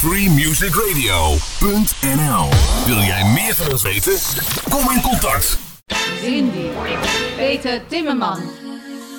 freemusicradio.nl. Wil jij meer van ons weten? Kom in contact. Cindy, Peter Timmerman,